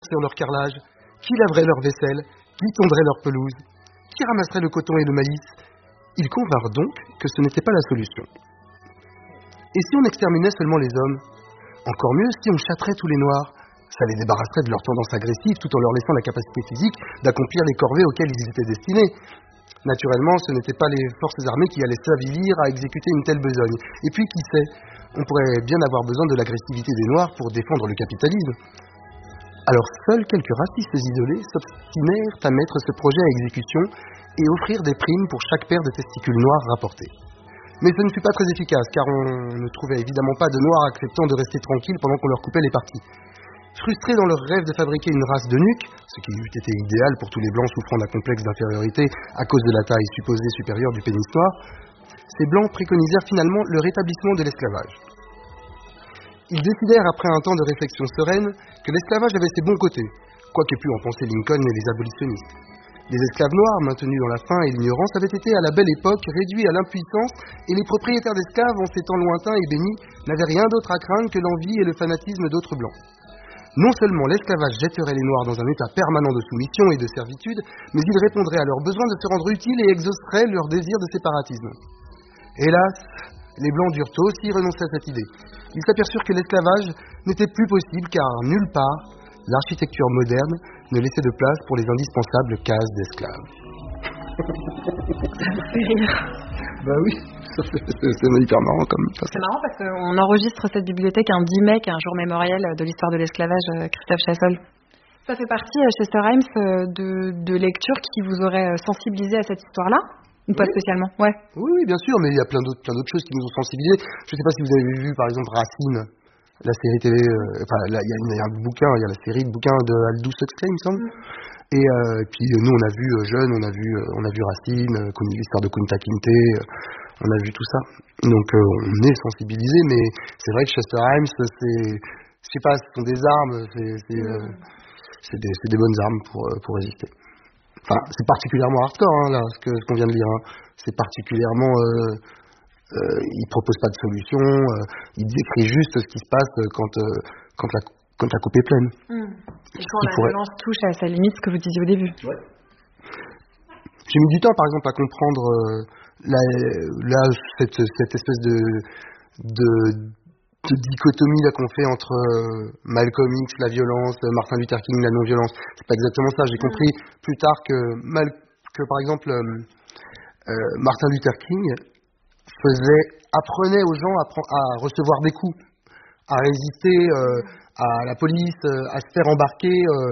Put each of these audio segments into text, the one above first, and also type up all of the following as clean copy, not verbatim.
sur leur carrelage, qui laverait leur vaisselle, qui tondrait leur pelouse, qui ramasserait le coton et le maïs. Ils convinrent donc que ce n'était pas la solution. Et si on exterminait seulement les hommes? Encore mieux si on châtrait tous les noirs. Ça les débarrasserait de leur tendance agressive tout en leur laissant la capacité physique d'accomplir les corvées auxquelles ils étaient destinés. Naturellement, ce n'étaient pas les forces armées qui allaient s'avilir à exécuter une telle besogne. Et puis, qui sait, on pourrait bien avoir besoin de l'agressivité des Noirs pour défendre le capitalisme. Alors, seuls quelques racistes isolés s'obstinèrent à mettre ce projet à exécution et offrir des primes pour chaque paire de testicules noirs rapportés. Mais ce ne fut pas très efficace, car on ne trouvait évidemment pas de Noirs acceptant de rester tranquilles pendant qu'on leur coupait les parties. Frustrés dans leur rêve de fabriquer une race de nuques, ce qui eût été idéal pour tous les blancs souffrant d'un complexe d'infériorité à cause de la taille supposée supérieure du pénis noir, ces blancs préconisèrent finalement le rétablissement de l'esclavage. Ils décidèrent après un temps de réflexion sereine que l'esclavage avait ses bons côtés, quoi qu'aient pu en penser Lincoln et les abolitionnistes. Les esclaves noirs, maintenus dans la faim et l'ignorance, avaient été à la belle époque réduits à l'impuissance et les propriétaires d'esclaves, en ces temps lointains et bénis, n'avaient rien d'autre à craindre que l'envie et le fanatisme d'autres blancs. Non seulement l'esclavage jetterait les Noirs dans un état permanent de soumission et de servitude, mais il répondrait à leur besoin de se rendre utiles et exaucerait leur désir de séparatisme. Hélas, les Blancs durent aussi renoncer à cette idée. Ils s'aperçurent que l'esclavage n'était plus possible car nulle part, l'architecture moderne ne laissait de place pour les indispensables cases d'esclaves. Ça me fait rire. Bah oui, c'est hyper marrant comme ça. C'est marrant parce qu'on enregistre cette bibliothèque un 10 mai, qui est un jour mémoriel de l'histoire de l'esclavage, Christophe Chassol. Ça fait partie, Chester Himes, de lectures qui vous auraient sensibilisé à cette histoire-là? Ou pas spécialement? Ouais. Oui, bien sûr, mais il y a plein d'autres choses qui nous ont sensibilisés. Je ne sais pas si vous avez vu, par exemple, Racine, la série télé. Il y a un bouquin, il y a la série de bouquins de Aldous Huxley, il me semble. Et puis nous, on a vu jeunes, on a vu Racine, l'histoire de Kunta Kinte, on a vu tout ça. Donc on est sensibilisés, mais c'est vrai que Chester Himes, je sais pas, ce sont des armes, c'est des bonnes armes pour résister. Enfin, c'est particulièrement hardcore, là, ce qu'on vient de lire. C'est particulièrement, il propose pas de solution, il décrit juste ce qui se passe quand la coupe est pleine. Et quand la violence touche à sa limite, ce que vous disiez au début. Ouais. J'ai mis du temps, par exemple, à comprendre cette espèce de dichotomie là qu'on fait entre Malcolm X, la violence, Martin Luther King, la non-violence. C'est pas exactement ça. J'ai compris plus tard que par exemple, Martin Luther King apprenait aux gens à recevoir des coups, à résister à la police, à se faire embarquer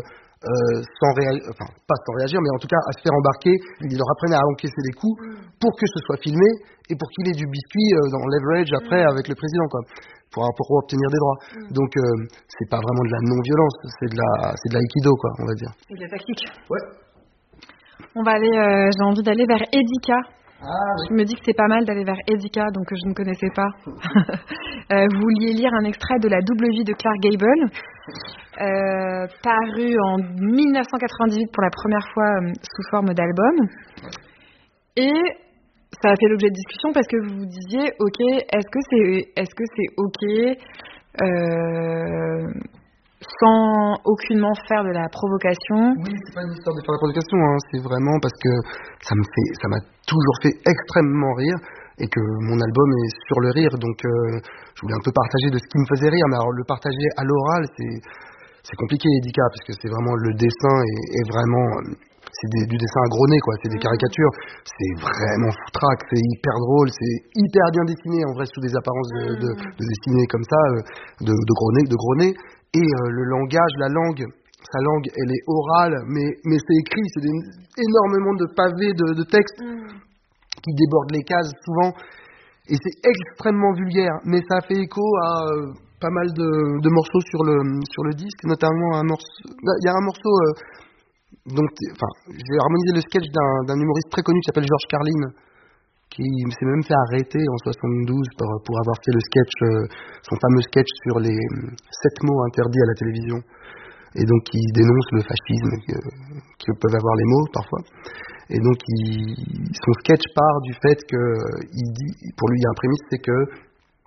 pas sans réagir, mais en tout cas à se faire embarquer. Il leur apprenait à encaisser des coups pour que ce soit filmé et pour qu'il ait du biscuit dans leverage après avec le président, quoi, pour obtenir des droits. Donc c'est pas vraiment de la non-violence, c'est de l'aïkido, quoi, on va dire. Et de la tactique. Ouais. On va aller, j'ai envie d'aller vers Edika. Ah, oui. Je me dis que c'est pas mal d'aller vers Edika, donc je ne connaissais pas. Vous vouliez lire un extrait de La double vie de Clark Gable, paru en 1998 pour la première fois sous forme d'album. Et ça a fait l'objet de discussion parce que vous vous disiez, ok, est-ce que c'est ok sans aucunement faire de la provocation? Oui, c'est pas une histoire de faire de la provocation, c'est vraiment parce que ça m'a toujours fait extrêmement rire et que mon album est sur le rire, donc je voulais un peu partager de ce qui me faisait rire, mais alors le partager à l'oral, c'est compliqué, Edika, parce que c'est vraiment le dessin est vraiment c'est du dessin à gros nez, quoi, c'est des caricatures, c'est vraiment foutraque, c'est hyper drôle, c'est hyper bien dessiné en vrai sous des apparences de dessiné comme ça, de gros nez. Et le langage, sa langue, elle est orale, mais c'est écrit, c'est énormément de pavés de textes qui débordent les cases souvent, et c'est extrêmement vulgaire, mais ça fait écho à pas mal de morceaux sur le disque, notamment un morceau, il y a un morceau, j'ai harmonisé le sketch d'un humoriste très connu qui s'appelle George Carlin, qui s'est même fait arrêter en 72 pour avoir fait le sketch, son fameux sketch sur les 7 mots interdits à la télévision, et donc qui dénonce le fascisme que peuvent avoir les mots parfois. Et donc son sketch part du fait que il dit, pour lui il y a un prémisse, c'est que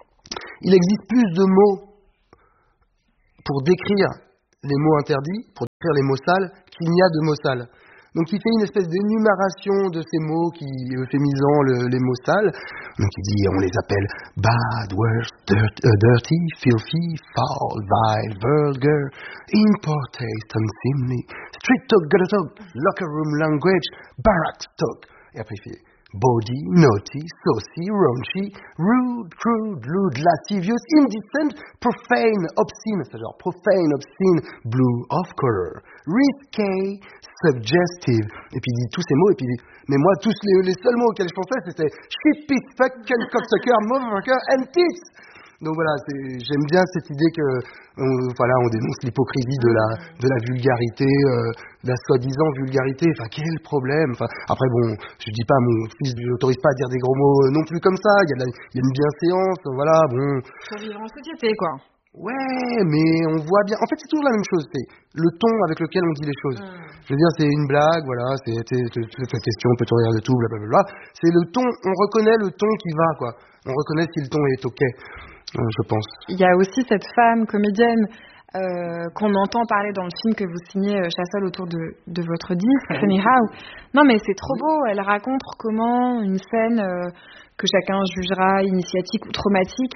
il existe plus de mots pour décrire les mots interdits, pour écrire les mots sales qu'il n'y a de mots sales. Donc il fait une espèce d'énumération de ces mots euphémisant les mots sales. Donc il dit, on les appelle bad, worse, dirty, filthy, foul, vile, vulgar, in poor taste, unseemly, street talk, gutter talk, locker room language, barracks talk. Et après il fait body, naughty, saucy, raunchy, rude, crude, lewd, lascivious, indecent, profane, obscene, c'est-à-dire profane, obscene, blue, off color, risqué, suggestive. Et puis il dit tous ces mots, et puis il dit, mais moi, tous les seuls mots auxquels je pensais, c'était shit, piss, fuck, cunt, cocksucker, motherfucker, and tits. Donc voilà, j'aime bien cette idée que, on dénonce l'hypocrisie de la vulgarité, de la soi-disant vulgarité. Enfin, quel est le problème? Enfin, après bon, je dis pas à mon fils, je l'autorise pas à dire des gros mots non plus comme ça. Il y a une bienséance, voilà, bon. Pour vivre en société, quoi. Ouais, mais on voit bien. En fait, c'est toujours la même chose. C'est le ton avec lequel on dit les choses. Je veux dire, c'est une blague, voilà. C'est cette question, peut-on rire de tout, blablabla. C'est le ton. On reconnaît le ton qui va, quoi. On reconnaît si le ton est ok. Je pense. Il y a aussi cette femme comédienne qu'on entend parler dans le film que vous signez, Chassol, autour de votre disque, Funny How. Non, mais c'est trop beau. Elle raconte comment une scène que chacun jugera initiatique ou traumatique,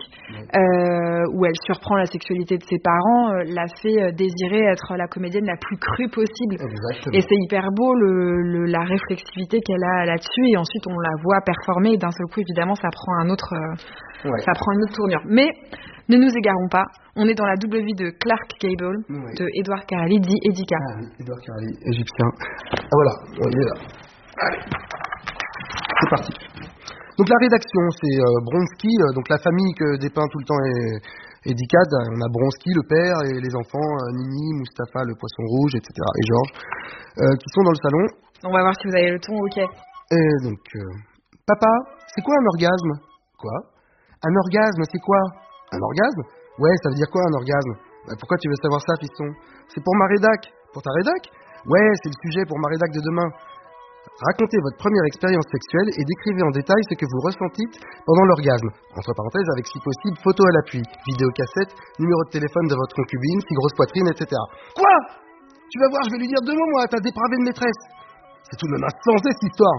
où elle surprend la sexualité de ses parents, l'a fait désirer être la comédienne la plus crue possible. Exactement. Et c'est hyper beau la réflexivité qu'elle a là-dessus, et ensuite on la voit performer, et d'un seul coup, évidemment, ça prend une autre tournure. Mais ne nous égarons pas, on est dans la double vie de Clark Gable, de Edward Carali, dit Edika. Ah oui, Edward Carali, égyptien. Ah voilà, il est là. Allez, c'est parti. Donc la rédaction, c'est Bronski, donc la famille que dépeint tout le temps Edika. On a Bronski, le père, et les enfants, Nini, Mustapha, le poisson rouge, etc., et Georges, qui sont dans le salon. On va voir si vous avez le ton, ok. Et donc, papa, c'est quoi un orgasme? Quoi? Un orgasme, c'est quoi? Un orgasme? Ouais, ça veut dire quoi un orgasme? Bah, pourquoi tu veux savoir ça, fiston? C'est pour ma rédac. Pour ta rédac? Ouais, c'est le sujet pour ma rédac de demain. Racontez votre première expérience sexuelle et décrivez en détail ce que vous ressentîtes pendant l'orgasme. Entre parenthèses, avec si possible, photo à l'appui, vidéocassette, numéro de téléphone de votre concubine, si grosse poitrine, etc. Quoi? Tu vas voir, je vais lui dire 2 mots, moi, ta dépravée de maîtresse. C'est tout de même insensé, cette histoire.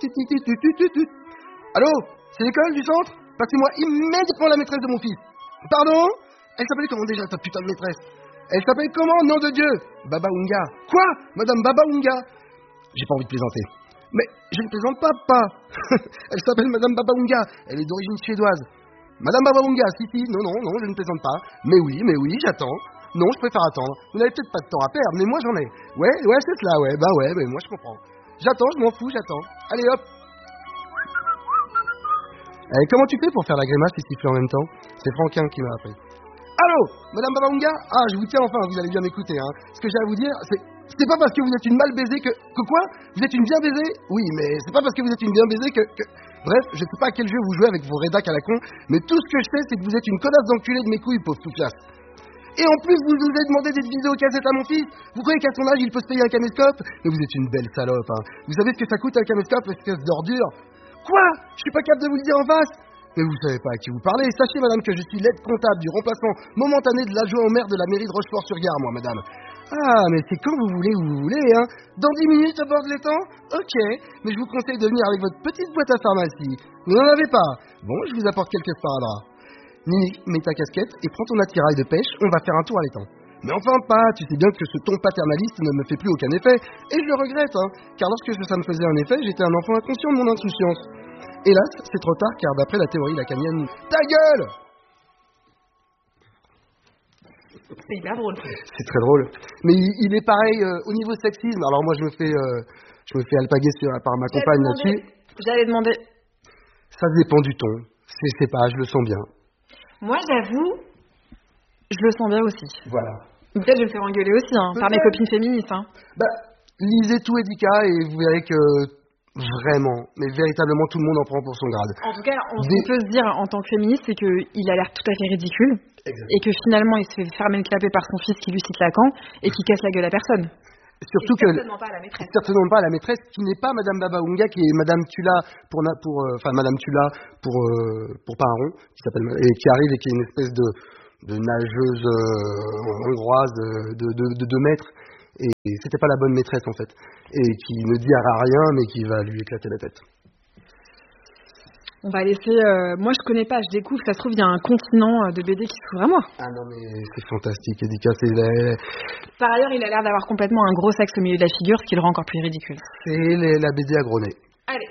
Allô? C'est l'école du centre? Passez-moi immédiatement la maîtresse de mon fils. Pardon? Elle s'appelait comment déjà, ta putain de maîtresse? Elle s'appelle comment, nom de Dieu? Baba Unga. Quoi? Madame Baba Unga? J'ai pas envie de plaisanter. Mais je ne plaisante pas, papa. Elle s'appelle Madame Baba Unga. Elle est d'origine suédoise. Madame Baba Unga, si, non, je ne plaisante pas. Mais oui, j'attends. Non, je préfère attendre. Vous n'avez peut-être pas de temps à perdre, mais moi j'en ai. Ouais, c'est cela, ouais, mais moi je comprends. J'attends, je m'en fous, j'attends. Allez hop. Allez, comment tu fais pour faire la grimace et siffler en même temps? C'est Franquin qui m'a appris. Allô, Madame Baba Unga? Ah, je vous tiens enfin, vous allez bien m'écouter, hein. Ce que j'ai à vous dire, c'est pas parce que vous êtes une mal baisée que quoi? Vous êtes une bien baisée? Oui, mais c'est pas parce que vous êtes une bien baisée que... Bref, je sais pas à quel jeu vous jouez avec vos rédacs à la con, mais tout ce que je sais, c'est que vous êtes une connasse d'enculé de mes couilles, pauvre soufflasse. Et en plus, vous nous avez demandé des vidéocassettes à mon fils? Vous croyez qu'à son âge, il peut se payer un caméscope? Mais vous êtes une belle salope, hein. Vous savez ce que ça coûte un caméscope, espèce d'ordure? Quoi? Je suis pas capable de vous le dire en face? Mais vous savez pas à qui vous parlez. Sachez, madame, que je suis l'aide comptable du remplacement momentané de l'adjoint au maire de la mairie de Rochefort-sur-Gare, moi, madame. Ah, mais c'est quand vous voulez, hein. Dans 10 minutes, à bord de l'étang? Ok, mais je vous conseille de venir avec votre petite boîte à pharmacie. Vous n'en avez pas? Bon, je vous apporte quelques sparadraps. Nini, mets ta casquette et prends ton attirail de pêche, on va faire un tour à l'étang. Mais enfin pas, tu sais bien que ce ton paternaliste ne me fait plus aucun effet, et je le regrette, hein, car lorsque ça me faisait un effet, j'étais un enfant inconscient de mon insouciance. Hélas, c'est trop tard, car d'après la théorie lacanienne... Ta gueule! C'est hyper drôle. C'est très drôle. Mais il est pareil au niveau sexisme. Alors moi, je me fais alpaguer par ma compagne là-dessus. J'allais demander... Ça dépend du ton. C'est pas, je le sens bien. Moi, j'avoue, je le sens bien aussi. Voilà. Peut-être je vais me faire engueuler aussi, hein, par mes copines féministes. Hein. Bah, lisez tout Edika et vous verrez que vraiment, mais véritablement, tout le monde en prend pour son grade. En tout cas, ce qu'on peut se dire en tant que féministe, c'est qu'il a l'air tout à fait ridicule. Exactement. Et que finalement, il se fait fermer le clapet par son fils qui lui cite Lacan et qui casse la gueule à personne. Surtout que certainement pas à la maîtresse. Certainement pas à la maîtresse, qui n'est pas Madame Baba Unga, qui est Madame Tula Madame Tula pour pas un rond, et qui arrive et qui est une espèce de nageuse hongroise de 2 mètres et c'était pas la bonne maîtresse en fait, et qui ne dira rien mais qui va lui éclater la tête. On va laisser... moi, je connais pas, je découvre. Ça se trouve, il y a un continent de BD qui s'ouvre à moi. Ah non, mais c'est fantastique, Edika. Par ailleurs, il a l'air d'avoir complètement un gros sexe au milieu de la figure, ce qui le rend encore plus ridicule. C'est la BD à gros nez. Allez.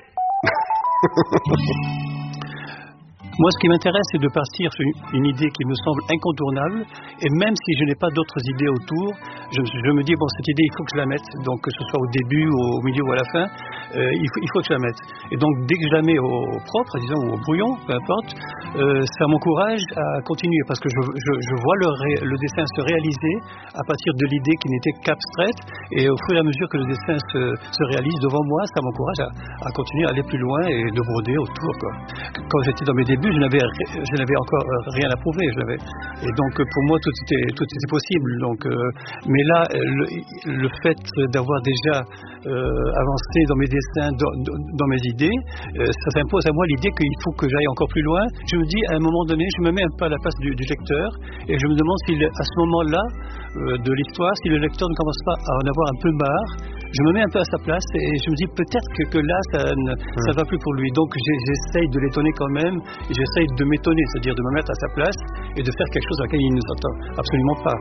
Moi, ce qui m'intéresse, c'est de partir sur une idée qui me semble incontournable, et même si je n'ai pas d'autres idées autour, je me dis, bon, cette idée, il faut que je la mette, donc que ce soit au début, au milieu ou à la fin, il faut que je la mette. Et donc, dès que je la mets au propre, disons, ou au brouillon, peu importe, ça m'encourage à continuer, parce que je vois le dessin se réaliser à partir de l'idée qui n'était qu'abstraite, et au fur et à mesure que le dessin se réalise devant moi, ça m'encourage à continuer à aller plus loin et de broder autour, quoi. Quand j'étais dans mes débuts, je n'avais encore rien à prouver. Et donc pour moi tout était possible. Donc, mais là, le fait d'avoir déjà avancé dans mes dessins, dans mes idées, ça s'impose à moi l'idée qu'il faut que j'aille encore plus loin. Je me dis à un moment donné, je me mets un peu à la place du lecteur et je me demande si à ce moment-là de l'histoire, si le lecteur ne commence pas à en avoir un peu marre. Je me mets un peu à sa place et je me dis peut-être que là ça va plus pour lui. Donc j'essaye de l'étonner quand même et j'essaye de m'étonner, c'est-à-dire de me mettre à sa place et de faire quelque chose à laquelle il ne s'attend absolument pas.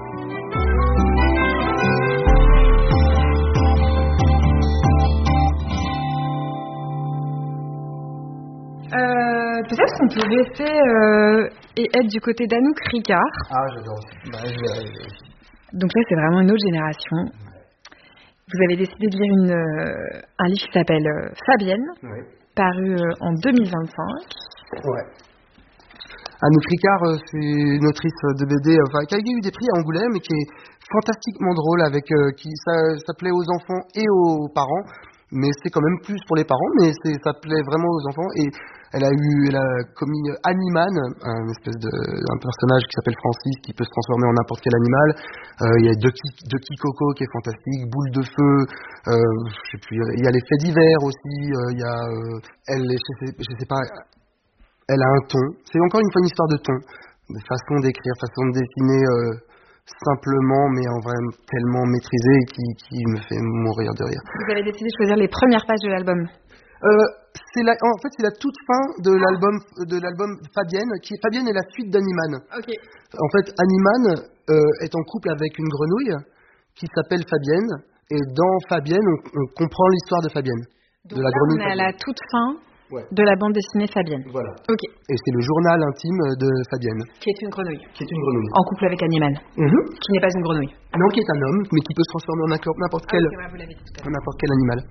Peut-être qu'on peut rester et être du côté d'Anouk Ricard. Ah, j'adore. Donc là, c'est vraiment une autre génération. Vous avez décidé de lire un livre qui s'appelle Fabienne, oui. Paru en 2025. Ouais. Anouk Ricard, c'est une autrice de BD qui a eu des prix à Angoulême et qui est fantastiquement drôle, ça plaît aux enfants et aux parents, mais c'est quand même plus pour les parents, mais ça plaît vraiment aux enfants. Et elle a commis Animan, un personnage qui s'appelle Francis, qui peut se transformer en n'importe quel animal. Il y a Ducky Coco qui est fantastique, Boule de feu, je sais plus, il y a les faits divers aussi, il y a je sais pas, elle a un ton, c'est encore une fois une histoire de ton, de façon d'écrire, façon de dessiner simplement, mais en vrai tellement maîtrisée qui me fait mourir de rire. Vous avez décidé de choisir les premières pages de l'album. En fait, c'est la toute fin de l'album Fabienne. Fabienne est la suite d'Animan. Okay. En fait, Animan est en couple avec une grenouille qui s'appelle Fabienne. Et dans Fabienne, on comprend l'histoire de Fabienne. Donc de la là, grenouille on est à la toute fin ouais. de la bande dessinée Fabienne. Voilà. Okay. Et c'est le journal intime de Fabienne. Qui est une grenouille. En couple avec Animan. Qui n'est pas une grenouille. Non, qui est un homme, mais qui peut se transformer en n'importe quel animal.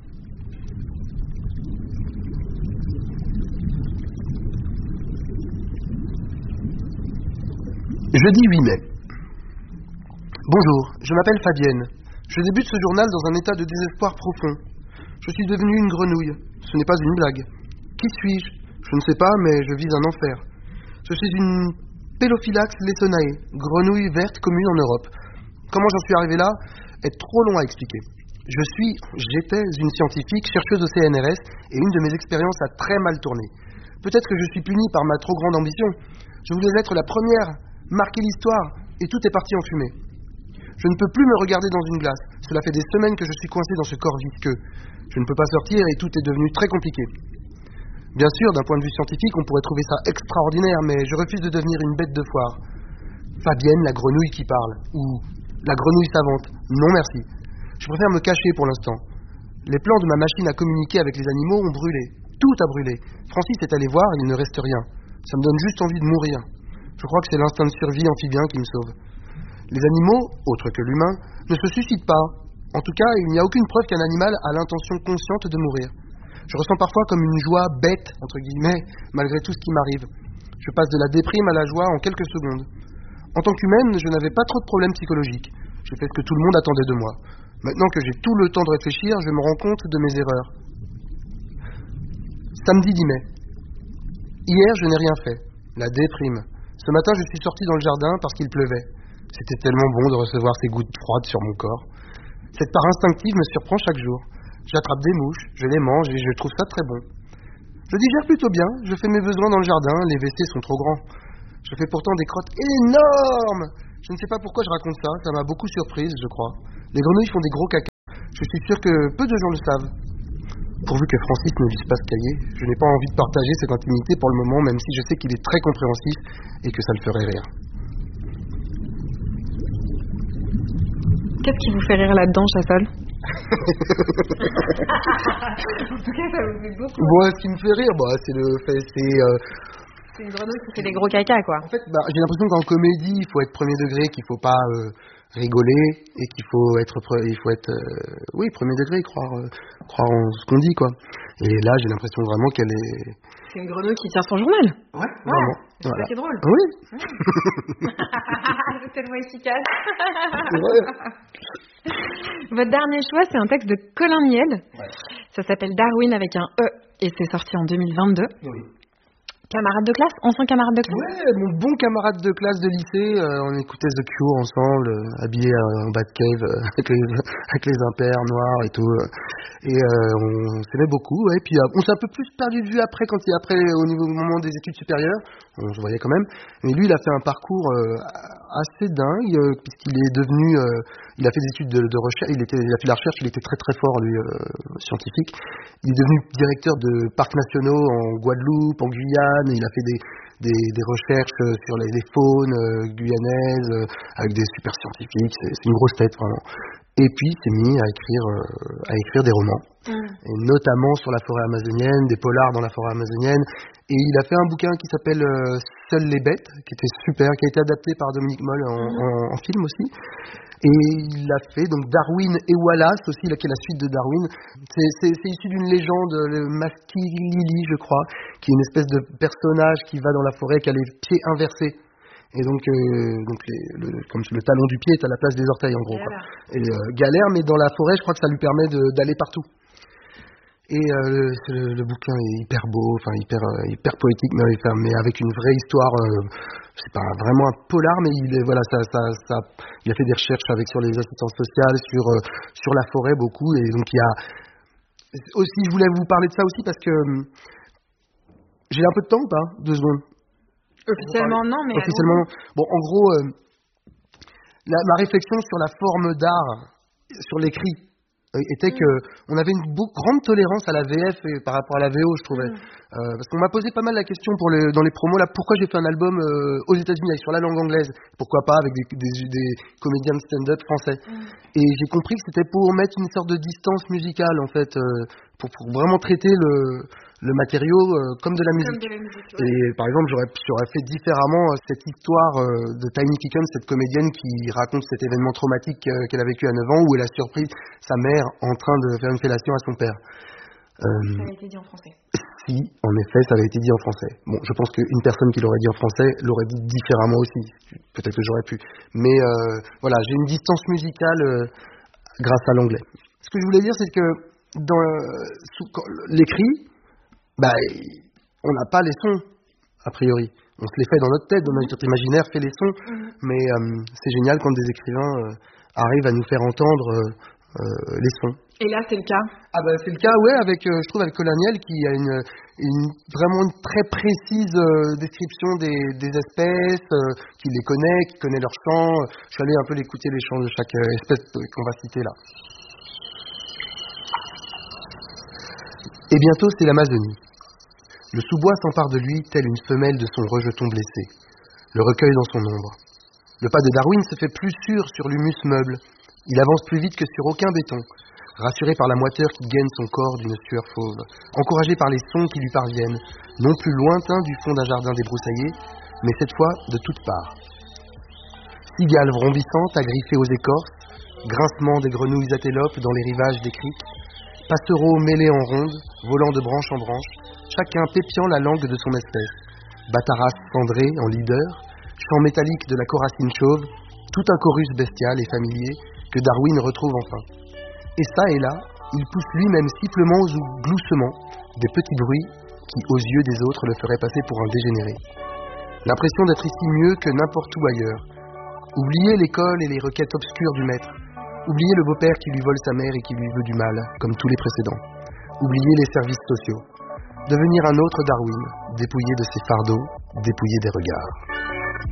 Jeudi 8 mai. Bonjour, je m'appelle Fabienne. Je débute ce journal dans un état de désespoir profond. Je suis devenue une grenouille. Ce n'est pas une blague. Qui suis-je ? Je ne sais pas, mais je vis un enfer. Je suis une Pelophylax lesonae, grenouille verte commune en Europe. Comment j'en suis arrivé là est trop long à expliquer. J'étais une scientifique, chercheuse au CNRS, et une de mes expériences a très mal tourné. Peut-être que je suis punie par ma trop grande ambition. Je voulais être la première, marquer l'histoire, et tout est parti en fumée. Je ne peux plus me regarder dans une glace. Cela fait des semaines que je suis coincé dans ce corps visqueux. Je ne peux pas sortir et tout est devenu très compliqué. Bien sûr, d'un point de vue scientifique, on pourrait trouver ça extraordinaire, mais je refuse de devenir une bête de foire. Fabienne, la grenouille qui parle, ou la grenouille savante. Non merci. Je préfère me cacher pour l'instant. Les plans de ma machine à communiquer avec les animaux ont brûlé. Tout a brûlé. Francis est allé voir, il ne reste rien. Ça me donne juste envie de mourir. Je crois que c'est l'instinct de survie amphibien qui me sauve. Les animaux, autres que l'humain, ne se suicident pas. En tout cas, il n'y a aucune preuve qu'un animal a l'intention consciente de mourir. Je ressens parfois comme une joie bête, entre guillemets, malgré tout ce qui m'arrive. Je passe de la déprime à la joie en quelques secondes. En tant qu'humaine, je n'avais pas trop de problèmes psychologiques. J'ai fait ce que tout le monde attendait de moi. Maintenant que j'ai tout le temps de réfléchir, je me rends compte de mes erreurs. Samedi 10 mai. Hier, je n'ai rien fait. La déprime. Ce matin, je suis sorti dans le jardin parce qu'il pleuvait. C'était tellement bon de recevoir ces gouttes froides sur mon corps. Cette part instinctive me surprend chaque jour. J'attrape des mouches, je les mange et je trouve ça très bon. Je digère plutôt bien, je fais mes besoins dans le jardin, les WC sont trop grands. Je fais pourtant des crottes énormes. Je ne sais pas pourquoi je raconte ça, ça m'a beaucoup surprise, je crois. Les grenouilles font des gros caca. Je suis sûr que peu de gens le savent. Pourvu que Francis ne lise pas ce cahier, je n'ai pas envie de partager cette intimité pour le moment, même si je sais qu'il est très compréhensif et que ça le ferait rire. Qu'est-ce qui vous fait rire là-dedans, Chassol? En tout cas, ça vous fait beaucoup. Bon, ce qui me fait rire, c'est le fait, c'est une grenouille qui fait des gros caca, quoi. En fait, j'ai l'impression qu'en comédie, il faut être premier degré, qu'il faut pas rigoler et qu'il faut être, premier degré, croire en ce qu'on dit, quoi. Et là, j'ai l'impression vraiment qu'elle est. C'est une grenouille qui tient son journal. Ouais, vraiment. C'est voilà. C'est drôle. Oui. C'est tellement efficace. Ouais. Votre dernier choix, c'est un texte de Colin Miel. Ouais. Ça s'appelle Darwin avec un E et c'est sorti en 2022. Oui. Camarade de classe, ancien camarade de classe. Ouais, mon bon camarade de classe de lycée, on écoutait The Cure ensemble, habillés en Batcave, avec les impairs noirs et tout. Et on s'aimait beaucoup, ouais. Puis on s'est un peu plus perdu de vue après, au moment des études supérieures, on se voyait quand même. Mais lui, il a fait un parcours assez dingue, puisqu'il est devenu, il a fait des études de recherche, il a fait de la recherche, il était très très fort, lui, scientifique. Il est devenu directeur de parcs nationaux en Guadeloupe, en Guyane. Il a fait des recherches sur les faunes guyanaises avec des super scientifiques. C'est une grosse tête, vraiment. Et puis, il s'est mis à écrire des romans, et notamment sur la forêt amazonienne, des polars dans la forêt amazonienne. Et il a fait un bouquin qui s'appelle Seules les bêtes, qui était super, qui a été adapté par Dominique Moll en film aussi. Et il a fait donc Darwin et Wallace aussi, qui est la suite de Darwin. C'est issu d'une légende, le Maskilili, je crois, qui est une espèce de personnage qui va dans la forêt, qui a les pieds inversés. Et donc comme le talon du pied est à la place des orteils, en gros. Quoi. Et galère, mais dans la forêt, je crois que ça lui permet d'aller partout. Et le bouquin est hyper beau, hyper poétique, mais avec une vraie histoire. C'est pas vraiment un polar, mais il a fait des recherches sur les assistances sociales, sur la forêt beaucoup. Et donc il y a aussi, je voulais vous parler de ça aussi parce que j'ai un peu de temps ou pas? 2 secondes. Officiellement non, mais officiellement non. Bon, en gros, ma réflexion sur la forme d'art, sur l'écrit, était que on avait une grande tolérance à la VF par rapport à la VO, je trouvais. Parce qu'on m'a posé pas mal la question dans les promos là, pourquoi j'ai fait un album aux États-Unis sur la langue anglaise, pourquoi pas avec des comédiens de stand-up français. Et j'ai compris que c'était pour mettre une sorte de distance musicale en fait, pour vraiment traiter le matériau comme de la musique. Ouais. Et par exemple, j'aurais fait différemment cette histoire de Tiny Kicken, cette comédienne qui raconte cet événement traumatique qu'elle a vécu à 9 ans, où elle a surpris sa mère en train de faire une fellation à son père. Ça avait été dit en français. Si, en effet, ça avait été dit en français. Bon, je pense qu'une personne qui l'aurait dit en français l'aurait dit différemment aussi. Peut-être que j'aurais pu. Mais voilà, j'ai une distance musicale grâce à l'anglais. Ce que je voulais dire, c'est que dans l'écrit, on n'a pas les sons, a priori. On se les fait dans notre tête, dans notre imaginaire, fait les sons. Mais c'est génial quand des écrivains arrivent à nous faire entendre les sons. Et là, c'est le cas? C'est le cas, ouais, je trouve avec Colin Miel qui a vraiment une très précise description des espèces, qui les connaît, qui connaît leurs chants. Je suis allé un peu écouter les chants de chaque espèce qu'on va citer là. Et bientôt, c'est l'Amazonie. Le sous-bois s'empare de lui, telle une femelle de son rejeton blessé. Le recueille dans son ombre. Le pas de Darwin se fait plus sûr sur l'humus meuble. Il avance plus vite que sur aucun béton. Rassuré par la moiteur qui gaine son corps d'une sueur fauve. Encouragé par les sons qui lui parviennent, non plus lointains du fond d'un jardin débroussaillé, mais cette fois de toutes parts. Cigales vrombissantes agriffées aux écorces, grincement des grenouilles atélopes dans les rivages des criques, passereaux mêlés en ronde, volant de branche en branche, chacun pépiant la langue de son espèce. Bataras cendré en leader, chant métallique de la coracine chauve, tout un chorus bestial et familier que Darwin retrouve enfin. Et ça et là, il pousse lui-même sifflement ou gloussement des petits bruits qui, aux yeux des autres, le feraient passer pour un dégénéré. L'impression d'être ici mieux que n'importe où ailleurs. Oublier l'école et les requêtes obscures du maître. Oublier le beau-père qui lui vole sa mère et qui lui veut du mal, comme tous les précédents. Oublier les services sociaux. Devenir un autre Darwin, dépouillé de ses fardeaux, dépouillé des regards.